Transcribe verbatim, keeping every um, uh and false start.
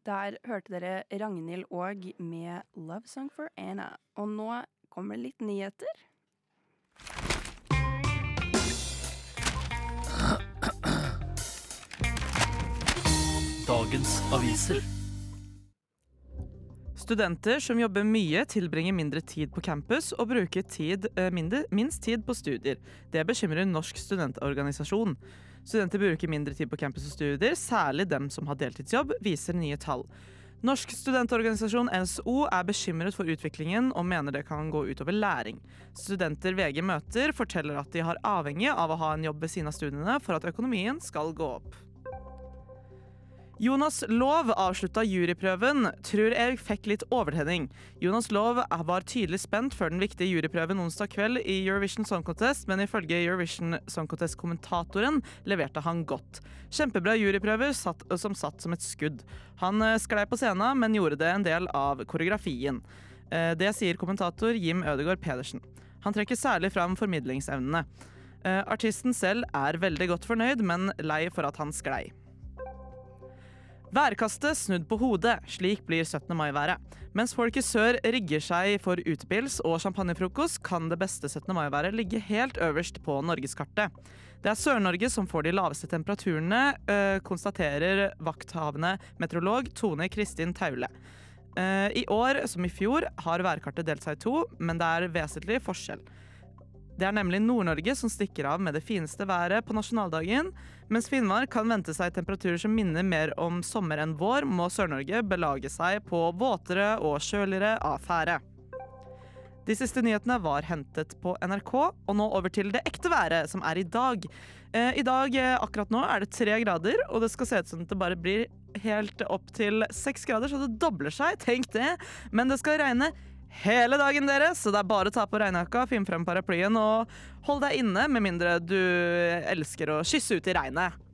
Der hørte dere Ragnhild Aag med Love Song for Anna. Og nå kommer litt nyheter. Dagens aviser. Studenter som jobber mye tilbringer mindre tid på campus og bruker tid, eh, mindre, minst tid på studier. Det bekymrer Norsk studentorganisasjon. Studenter bruker mindre tid på campus og studier, særlig dem som har deltidsjobb, viser nye tall. Norsk studentorganisasjon N S O er bekymret for utviklingen og mener det kan gå utover læring. Studenter V G møter forteller at de har avhengig av å ha en jobb ved siden av studiene for at økonomien skal gå opp. Jonas Lov avslutta juryprøven. Tror jeg fikk litt overtenning. Jonas Lov var tydelig spent før den viktige juryprøven onsdag kveld i Eurovision Song Contest, men ifølge Eurovision Song Contest-kommentatoren leverte han godt. Kjempebra juryprøver satt, som satt som et skudd. Han sklei på scenen, men gjorde det en del av koreografien. Det sier kommentator Jim Ødegaard Pedersen. Han trekker særlig fram formidlingsevnene. Artisten selv er veldig godt fornøyd, men lei for at han sklei. Værkastet snudd på hodet, slik blir syttende mai-været. Mens folk i sør rigger seg for utepils og champagnefrokost, kan det beste syttende mai-været ligge helt øverst på Norgeskartet. Det er Sør-Norge som får de laveste temperaturene, øh, konstaterer vakthavende meteorolog Tone Kristin Taule. Uh, I år, som i fjor, har værkartet delt seg i to, men det er vesentlig forskjell. Det er nemlig Nord-Norge som stikker av med det fineste været på nasjonaldagen. Mens Finnmark kan vente seg temperaturer som minner mer om sommer enn vår, må Sør-Norge belage seg på våtere og kjøligere affære. De siste nyhetene var hentet på N R K, og nå over til det ekte været, som er i dag. Eh, I dag, eh, akkurat nå, er det tre grader, og det skal se ut som det bare blir helt opp til seks grader, så det dobler seg, tenk det. Men det skal regne hele dagen, dere, så det er bare å ta på regnjakka, finne frem paraplyen og hold deg inne, med mindre du elsker å kysse ut i regnet.